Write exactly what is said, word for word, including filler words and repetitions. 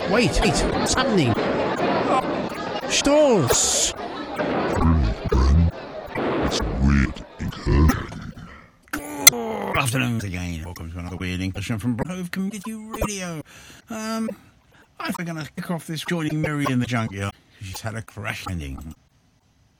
Wait, wait, what's happening? Stalls! It's weird incursion. Good afternoon again. Welcome to another weird incursion from Hove Community Radio. Um, I think we're going to kick off this joining Mary in the junkyard. She's had a crash landing.